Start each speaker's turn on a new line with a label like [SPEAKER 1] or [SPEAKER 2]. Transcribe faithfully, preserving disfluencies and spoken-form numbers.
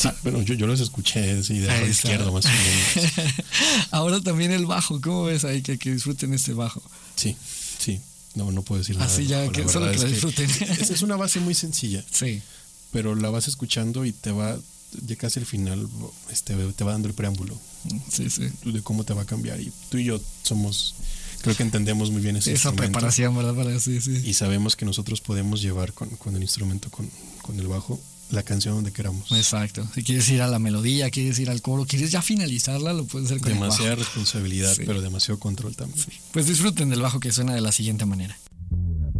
[SPEAKER 1] Sí, bueno, yo, yo los escuché así de lado izquierdo más o menos.
[SPEAKER 2] Ahora también el bajo, ¿cómo ves ahí que, que disfruten este bajo?
[SPEAKER 1] Sí, sí, no, no puedo decir nada.
[SPEAKER 2] Así ya, que solo que lo disfruten.
[SPEAKER 1] Es, es una base muy sencilla.
[SPEAKER 2] Sí.
[SPEAKER 1] Pero la vas escuchando y te va, ya casi al final, este, te va dando el preámbulo.
[SPEAKER 2] Sí, sí.
[SPEAKER 1] De cómo te va a cambiar. Y tú y yo somos, creo que entendemos muy bien ese
[SPEAKER 2] esa preparación, ¿verdad? Para, sí, sí.
[SPEAKER 1] Y sabemos que nosotros podemos llevar con, con el instrumento, con, con el bajo, la canción donde queramos.
[SPEAKER 2] Exacto. Si quieres ir a la melodía, quieres ir al coro, quieres ya finalizarla, lo puedes hacer con
[SPEAKER 1] Demasiada
[SPEAKER 2] el bajo.
[SPEAKER 1] responsabilidad, sí. Pero demasiado control también.
[SPEAKER 2] Sí. Pues disfruten del bajo, que suena de la siguiente manera.